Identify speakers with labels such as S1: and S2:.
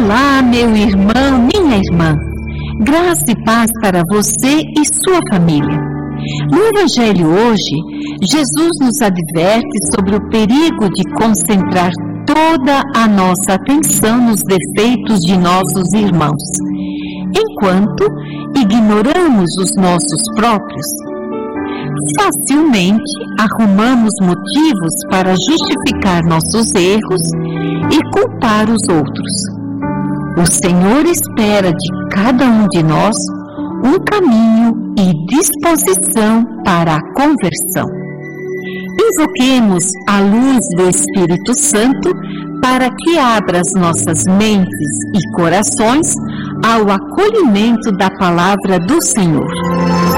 S1: Olá, meu irmão, minha irmã. Graça e paz para você e sua família. No Evangelho hoje, Jesus nos adverte sobre o perigo de concentrar toda a nossa atenção nos defeitos de nossos irmãos, enquanto ignoramos os nossos próprios. Facilmente arrumamos motivos para justificar nossos erros e culpar os outros. O Senhor espera de cada um de nós um caminho e disposição para a conversão. Invoquemos a luz do Espírito Santo para que abra as nossas mentes e corações ao acolhimento da palavra do Senhor.